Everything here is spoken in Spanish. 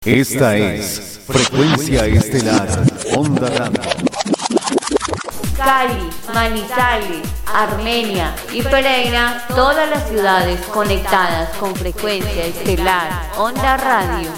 Esta es Frecuencia Estelar Onda Radio. Cali, Manizales, Armenia y Pereira, todas las ciudades conectadas con Frecuencia Estelar Onda Radio.